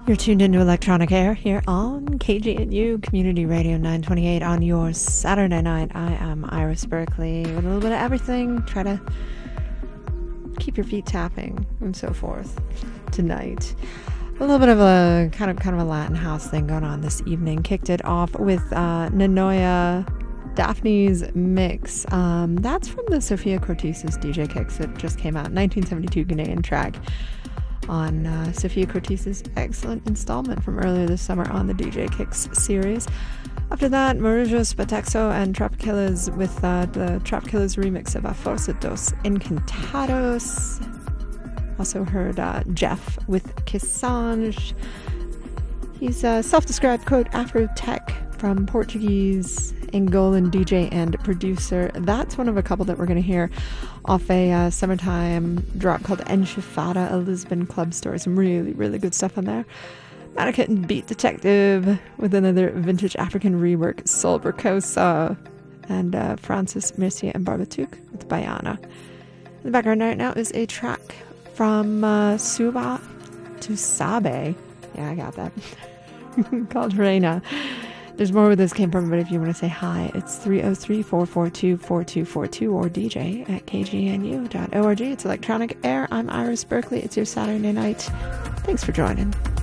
You're tuned into Electronic Air here on KGNU Community Radio 928 on your Saturday night. I am Iris Berkeley with a little bit of everything. Try to keep your feet tapping and so forth tonight. A little bit of a kind of a Latin house thing going on this evening. Kicked it off with Nanoya Daphne's Mix. That's from the Sophia Cortesis DJ Kicks. It just came out, 1972 Ghanaian track on Sophia Cortes's excellent installment from earlier this summer on the DJ Kicks series. After that, Marujos Batexo and Trapkillers with the Trapkillers remix of A Forza dos Encantados. Also heard Jeff with Kissange. He's a self-described, quote, Afro-tech from Portuguese, Angolan DJ and producer. That's one of a couple that we're going to hear off a summertime drop called Enchifada, a Lisbon club story. Some really, really good stuff on there. Mannequin and Beat Detective with another vintage African rework, Sol Bracosa, and Francis Mercier and Barbatouk with Bayana. In the background right now is a track from Suba to Sabe. Yeah, I got that. Called Reina. There's more where this came from, but if you want to say hi, it's 303-442-4242 or DJ at kgnu.org. It's Electronic Air. I'm Iris Berkeley. It's your Saturday night. Thanks for joining.